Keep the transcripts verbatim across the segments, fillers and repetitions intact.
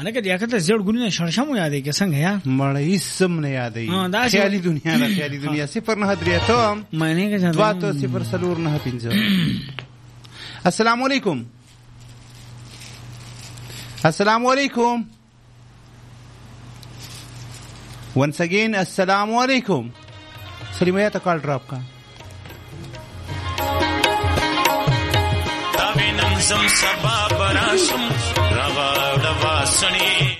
لکه یا کته زړ ګونه شړشمو یادې کې څنګه یا مړی سم نه یادې خیالي دنیا نه خیالي دنیا صفر نه درېته معنی کې دوا ته صفر سلور نه پنځه. السلام علیکم. السلام علیکم. once again السلام علیکم. سلیمه ته کال ډراپ کا زم سبا براشم روا دوا سنی.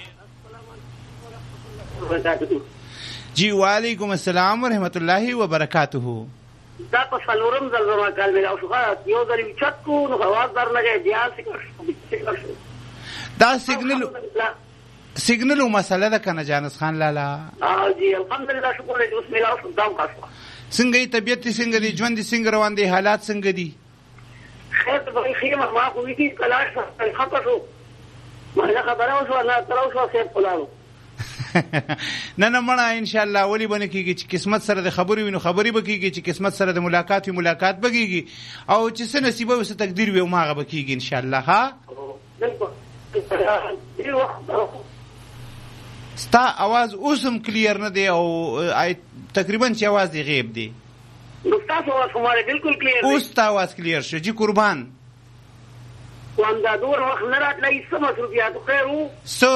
جی وعلیکم السلام ورحمۃ اللہ وبرکاتہ. دا په څلورم ځل زما کال مې او شو یو ځل چت کو نو आवाज در لګي بیا سکر دا سیګنل سیګنل مسله ده کنه جانس خان لالا. اه جی الحمدلله شکر دې بسم الله او دام خاصه. څنګه طبيعت څنګه دي ژوند څنګه روان دي حالات څنګه دي؟ خیر ته خیمه ما خو دې کلاش خطا شو ما لا خبره وشو نه تر اوسه سیب کولالو نه نه مړه ان شاء الله ولی باندې کیږي چې قسمت سره د خبرې وینو خبرې بکیږي چې قسمت سره د ملاقات وي ملاقات بکیږي او چې څه نصیب او څه تقدیر وي ماغه بکیږي ان شاء الله. ها ستا आवाज اوسم کلیر نه دی او تقریبا چې आवाज دی غیب دی. تاسو आवाज کومه بالکل کلیر دی. اوس تا आवाज کلیر شو جی قربان. وان دا دور وخت نه راتلای سم مصروفیات خیر وو سو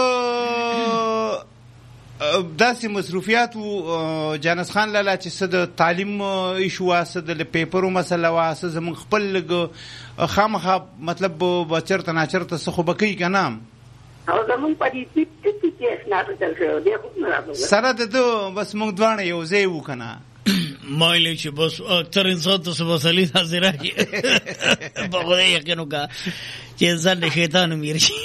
داسې مصروفیات وو جانس خان لالا چې څه د تعلیم ایشو څه د پیپرو مسله وا څه زموږ خپل لږ خامخا مطلب بچرته ناچرته څه خو بکی که نه او زمونږ په دې ټیپ ټیپ کې اسناد چل شوی دی خو نه راغلی سره د ده بس موږ دواړه یو ځای وو که نه مایلی چې بس اکثر انسان ته څه مسلې داسې راشي په خدای یقین وکړه چې انسان د شیطان ومیر شي.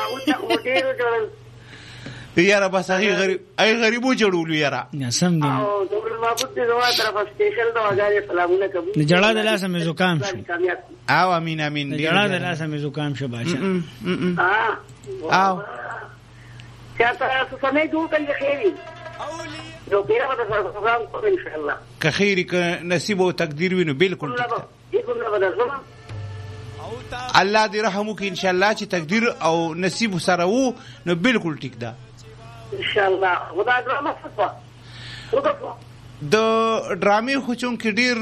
یاره بس هغې غریب هغې غریبو جوړولو یاره سم دی او ډاکټر محمود دې زما طرفه سپیشل د وغارې سلامونه کوي. د جړا د لاسه مې زکام شو. او امین امین. د جړا د لاسه مې زکام شو باشه. او چاته څه سمې جوړ کړي خیری نو بیا به تاسو پروګرام کوو ان شاء الله که خیری که نصیب او تقدیر وینو بالکل الله دې رحم وکړي ان شاء الله چې تقدیر او نصیب سره وو نو بالکل ټیک ده ان شاء الله. خدای درامه څه د ډرامې خو چونکې ډېر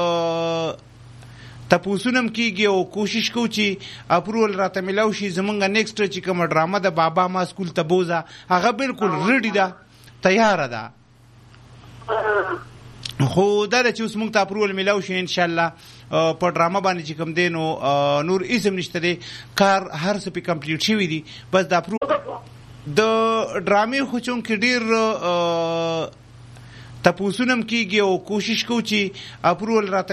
تپوسونه هم کېږي او کوشش کوو چې اپروول راته میلاو شي. زمونږ نیکسټ چې کومه ډرامه ده بابا ما سکول ته بوزه هغه بالکل ریډي ده تیاره ده خو دا ده چې اوس موږ ته اپروول میلاو شي انشاءالله په ډرامه باندې چې کوم دی نو نور اسم نشته دی کار هر څه پې کمپلیټ شوي دي بس د اپروول د ډرامې خو چونکې ډېر تپوسونه هم کېږي او کوشش کوو چې اپروول راته